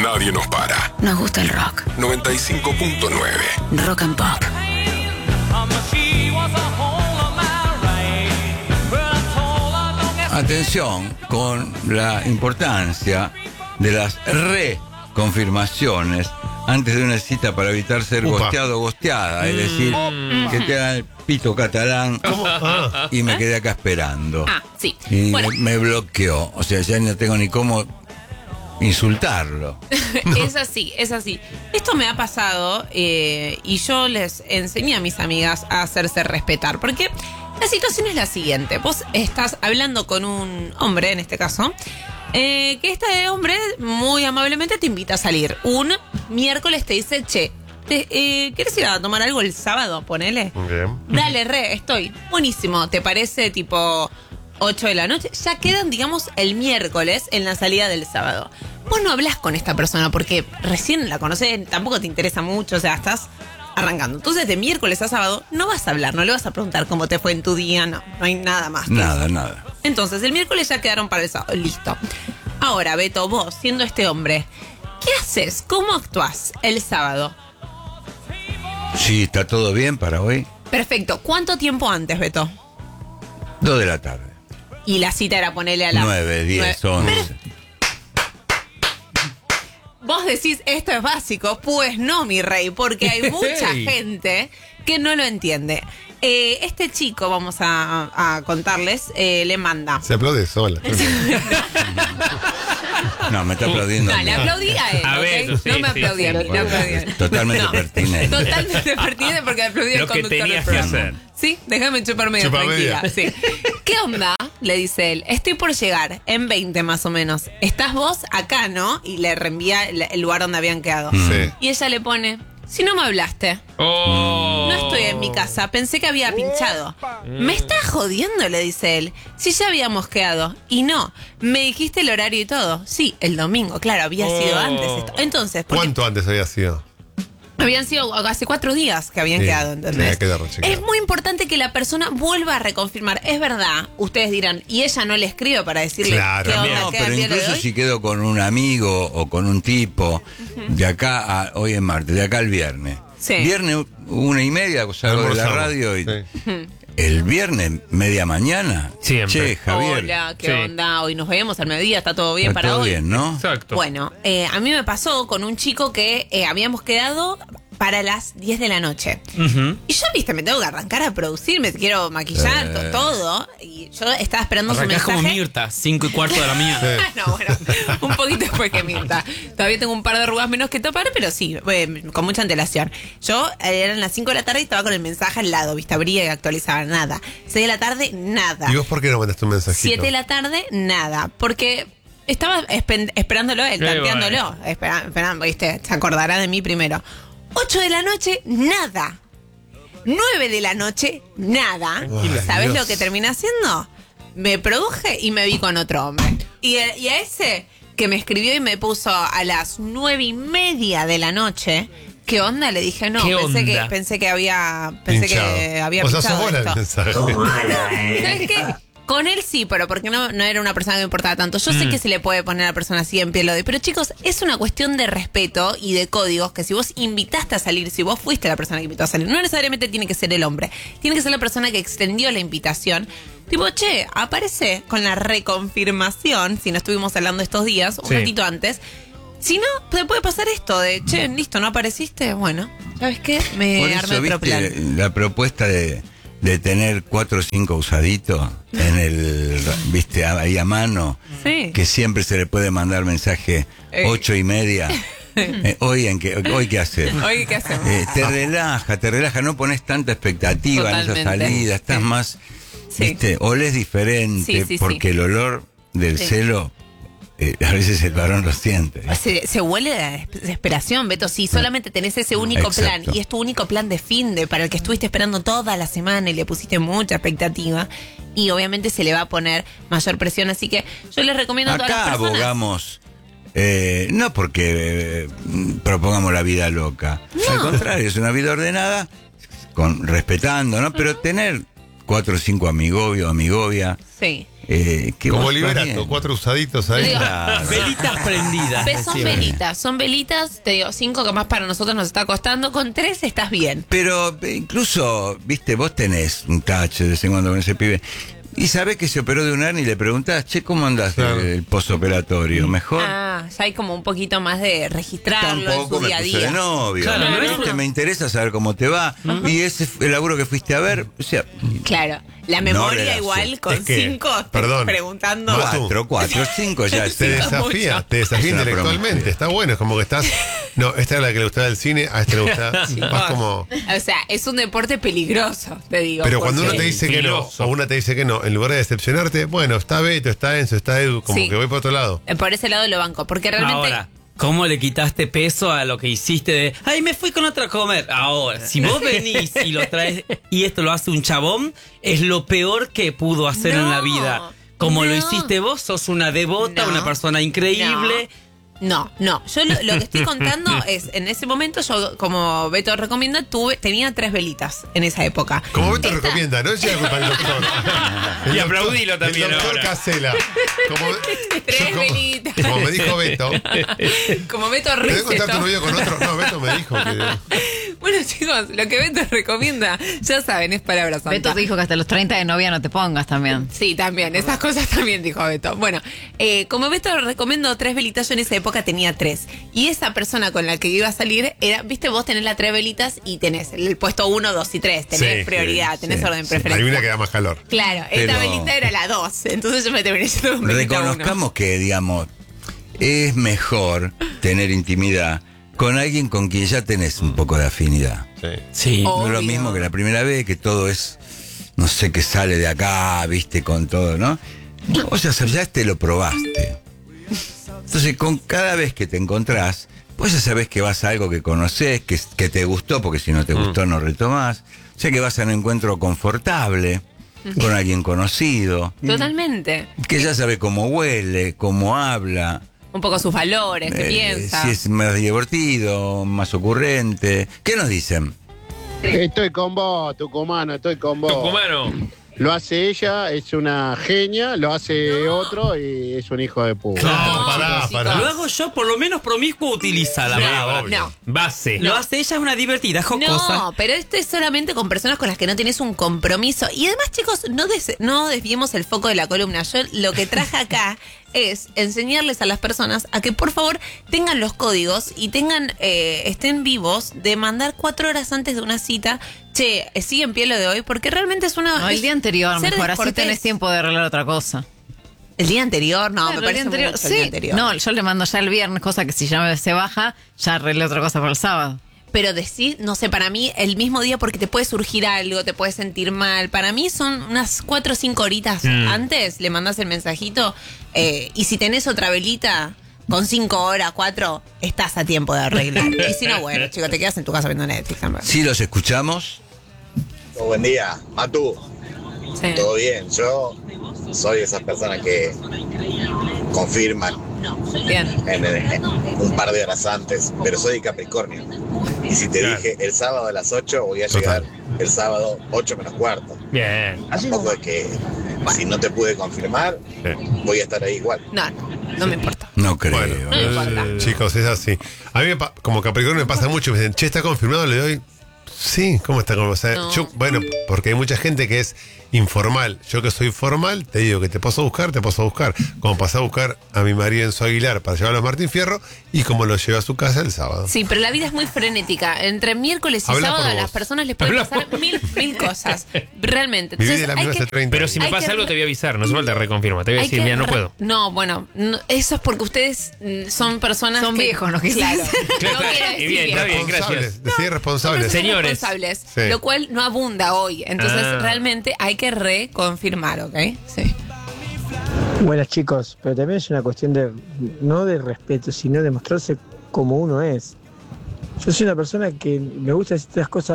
nadie nos para. Nos gusta el rock. 95.9. Rock and Pop. Atención con la importancia de las reconfirmaciones antes de una cita para evitar ser gosteado o gosteada. Es decir, que te hagan el pito catalán y me quedé acá esperando. Sí. Y Bueno. me bloqueó. O sea, ya no tengo ni cómo insultarlo. Es así, es así. Esto me ha pasado y yo les enseñé a mis amigas a hacerse respetar. Porque la situación es la siguiente. Vos estás hablando con un hombre, en este caso, que este hombre muy amablemente te invita a salir. Un miércoles te dice, che, ¿quieres ir a tomar algo el sábado? Ponele. Bien. Dale, estoy. Buenísimo. ¿Te parece tipo 8 de la noche? Ya quedan, digamos, el miércoles en la salida del sábado. Vos no hablas con esta persona porque recién la conocés, tampoco te interesa mucho, o sea, estás arrancando. Entonces, de miércoles a sábado no vas a hablar, no le vas a preguntar cómo te fue en tu día, no hay nada más. Nada. Entonces, el miércoles ya quedaron para el sábado, listo. Ahora, Beto, vos, siendo este hombre, ¿qué haces? ¿Cómo actuás el sábado? Sí, está todo bien para hoy. Perfecto. ¿Cuánto tiempo antes, Beto? 2 de la tarde. Y la cita era ponerle a las 9, 10, 11. Vos decís, esto es básico. Pues no, mi rey, porque hay mucha gente que no lo entiende. Este chico, vamos a contarles, le manda. Se aplaude sola. No, me está aplaudiendo. No, le aplaudí a él. A ¿ok? ver, sí, no me sí, aplaudí a mí, sí. no aplaudí a mí. Totalmente No, pertinente. Totalmente pertinente porque aplaudí al Lo que conductor del tenías que programa. hacer. Sí, déjame chupar medio Chupa tranquila. media. Sí. ¿Qué onda? Le dice él. Estoy por llegar en 20 más o menos. ¿Estás vos acá, no? Y le reenvía el lugar donde habían quedado. Sí. Y ella le pone, si no me hablaste, no estoy en mi casa, pensé que había pinchado. Me estás jodiendo, le dice él. Si ya habíamos quedado. Y no, me dijiste el horario y todo. Sí, el domingo, claro, había sido antes esto. Entonces, porque ¿Cuánto antes había sido? habían sido hace 4 días que habían Sí, quedado, ¿entendés? tenía que quedar rechequeado. Es muy importante que la persona vuelva a reconfirmar. Es verdad, ustedes dirán, y ella no le escribe para decirle Claro. qué onda, No, qué pero el día de incluso hoy. si quedo con un amigo o con un tipo, de acá a hoy es martes, de acá al viernes. Sí. Viernes 1:30, salgo de la Almorzamos. radio y Sí. el viernes media mañana. Siempre. Che, Javier. Hola, ¿qué Sí. onda? Hoy nos vemos al mediodía, ¿está todo bien está para todo hoy? bien, ¿no? Exacto. Bueno, a mí me pasó con un chico que habíamos quedado para las 10 de la noche. Ujú. Y yo, viste, me tengo que arrancar a producir, me quiero maquillar, todo. Y yo estaba esperando su Arrancás mensaje. como Mirta, 5:15 de la mañana. No, bueno, un poquito después que Mirta. Todavía tengo un par de arrugas menos que tapar, pero sí, con mucha antelación. Yo, eran las 5 de la tarde y estaba con el mensaje al lado, viste, abría y actualizaba, nada. 6 de la tarde, nada. ¿Y vos por qué no mandaste un mensajito? 7 de la tarde, nada. Porque estaba esperándolo él, tanteándolo. Esperando, viste, se acordará de mí primero. 8 de la noche, nada. 9 de la noche, nada. Ay, ¿Sabes Dios. lo que terminé haciendo? Me produje y me vi con otro hombre. Y a ese que me escribió y me puso a las 9:30 de la noche, ¿qué onda? Le dije, no, ¿Qué pensé onda? que había Pinchado. O sea, sos pinchado vos la del esto. mensaje. ¿Sabes qué? Con él sí, pero porque no era una persona que me importaba tanto. Yo sé que se le puede poner a la persona así en pie lo de. Pero chicos, es una cuestión de respeto y de códigos que si vos invitaste a salir, si vos fuiste la persona que invitó a salir, no necesariamente tiene que ser el hombre. Tiene que ser la persona que extendió la invitación. Tipo, che, aparece con la reconfirmación, si no estuvimos hablando estos días, un Sí. ratito antes. Si no, te puede pasar esto de, che, listo, no apareciste. Bueno, ¿sabes qué? Me Por armé eso, otro plan. viste, la propuesta de tener 4 o 5 usaditos en el, viste, ahí a mano, Sí. que siempre se le puede mandar mensaje 8:30. Hoy qué haces. Oye, ¿qué hacemos? Te relaja, no pones tanta expectativa en esa Totalmente. salida, estás Sí. más, Sí. viste, olés diferente, Sí, sí, porque sí. el olor del Sí. celo, a veces el varón lo siente. Se huele de desesperación, Beto. Si solamente tenés ese único Exacto. plan y es tu único plan de finde para el que estuviste esperando toda la semana y le pusiste mucha expectativa, y obviamente se le va a poner mayor presión. Así que yo les recomiendo a todas las Acá personas. abogamos, no porque propongamos la vida loca, al contrario, es una vida ordenada, respetando, ¿no? Pero tener 4 o 5 amigobios, amigovia, Sí. Como Liberato, 4 usaditos ahí. Claro. Velitas prendidas. Son velitas, te digo, 5 que más para nosotros nos está costando, con 3 estás bien. Pero incluso, viste, vos tenés un tache de vez en cuando con ese pibe. Y sabés que se operó de un hernia y le preguntás, che, ¿cómo andás del postoperatorio? ¿Mejor? Ya hay como un poquito más de registrarlo Tampoco en su día a me puse día. de novio. Claro, ¿no? no es una- Me interesa saber cómo te va. Y ese el laburo que fuiste a ver, o sea, Claro, la memoria relación. igual con Es que, 5 perdón, preguntando. Matu. 4, 5 ya es. Te desafía mucho. te Es una intelectualmente. prometida. Está bueno, es como que estás. No, esta es la que le gustaba del cine, a esta le gustaba. Vas como. O sea, es un deporte peligroso, te digo. Pero cuando uno porque- te dice que no, Filoso. o una te dice que no, en lugar de decepcionarte, bueno, está Beto, está Enzo, está Edu, como Sí. que voy por otro lado. Por ese lado lo banco, porque realmente... Ahora, ¿cómo le quitaste peso a lo que hiciste de, ay, me fui con otra a comer? Ahora, si vos venís y lo traes y esto lo hace un chabón, es lo peor que pudo hacer en la vida. Como lo no. hiciste vos, sos una devota, No. una persona increíble. No. Yo lo que estoy contando es, en ese momento yo, como Beto recomienda, tenía 3 velitas en esa época. Como Beto Esta- recomienda, no es la culpa del doctor. El Y doctor- aplaudilo también El doctor ahora. Casela. Como, 3 como- velitas. Como me dijo Beto. Como Beto ¿Te voy a contar tu recetó. novio con otro? No, Beto me dijo que. Bueno, chicos, lo que Beto recomienda, ya saben, es palabra santa. Beto te dijo que hasta los 30 de novia no te pongas también. Sí, también, esas cosas también dijo Beto. Bueno, como Beto recomiendo 3 velitas, yo en esa época tenía 3. Y esa persona con la que iba a salir era, viste, vos tenés las 3 velitas y tenés el puesto 1, 2 y 3. Tenés Sí, prioridad, sí, tenés sí, orden sí. preferencia. Hay una que da más calor. Claro, esta Pero- velita era la 2. Entonces yo me terminé yendo con velita 1. Reconozcamos que, digamos, es mejor tener intimidad con alguien con quien ya tenés un poco de afinidad. Sí. Sí. Oh. No es lo Obvio. mismo que la primera vez, que todo es, no sé, que sale de acá, viste, con todo, ¿no? O sea, ya lo probaste. Entonces, con cada vez que te encontrás, pues ya sabés que vas a algo que conocés, que te gustó, porque si no te gustó no retomás. O sea, que vas a un encuentro confortable con alguien conocido, Totalmente. que ya sabe cómo huele, cómo habla. Un poco sus valores, qué piensa. Si es más divertido, más ocurrente. ¿Qué nos dicen? Estoy con vos, tucumano, estoy con vos. Tucumano. Lo hace ella, es una genia, lo hace otro y es un hijo de puta. No, pará, chicos. pará. Lo hago yo, por lo menos promiscuo utiliza la palabra. obvio. No. Base. Lo hace ella, es una divertida, jocosa. No, pero esto es solamente con personas con las que no tenés un compromiso. Y además, chicos, no desviemos el foco de la columna. Yo lo que traje acá es enseñarles a las personas a que por favor tengan los códigos y estén vivos de mandar 4 horas antes de una cita. Che, sigue en pie lo de hoy, porque realmente es una... No, el es día anterior, ser mejor, así descortés. tenés tiempo de arreglar otra cosa. El día anterior, no, Claro, me parece el día anterior, mucho sí. el día anterior. No, yo le mando ya el viernes, cosa que si ya se baja, ya arreglé otra cosa para el sábado. Pero decir, no sé, para mí el mismo día porque te puede surgir algo, te puedes sentir mal. Para mí son unas 4 o 5 horitas antes, le mandas el mensajito y si tenés otra velita con 5 horas, 4, estás a tiempo de arreglar. Y si no, bueno, chico, te quedas en tu casa viendo Netflix también. Sí, los escuchamos. Buen día, Matu. Sí. ¿Todo bien? Yo soy de esas personas que confirman Bien. en un par de horas antes, pero soy de Capricornio. Y si te dije el sábado a las 8, voy a llegar el sábado 8 menos cuarto. Bien. Tampoco es que si no te pude confirmar, voy a estar ahí igual. No me importa. No creo. Bueno, No me importa. chicos, es así. A mí, como Capricornio, me pasa mucho. Me dicen, che, ¿está confirmado? Le doy. Sí, ¿cómo está? O sea, No. bueno, porque hay mucha gente que es informal. Yo que soy formal, te digo que te paso a buscar, te paso a buscar. Como pasé a buscar a mi marido Enzo Aguilar para llevarlo a Martín Fierro y como lo llevé a su casa el sábado. Sí, pero la vida es muy frenética. Entre miércoles y Habla sábado por a las vos. personas les pueden Habla pasar por- mil cosas. Realmente. Mi vida Entonces, es la hay misma que- hace 30 Pero si me Hay pasa que algo re- te voy a avisar, no hace falta reconfirma. Te voy a hay decir, que mira, no puedo. No, bueno, eso es porque ustedes son personas Son que- viejos, ¿no? Quizás. Claro. Claro, No quiero y decir bien, está bien, gracias. Responsables, decía irresponsables. Señores. responsables, Sí. lo cual no abunda hoy. Entonces, Ah. realmente hay que reconfirmar, ¿ok? Sí. Buenas chicos, pero también es una cuestión de, no de respeto, sino de mostrarse como uno es. Yo soy una persona que me gusta decir estas cosas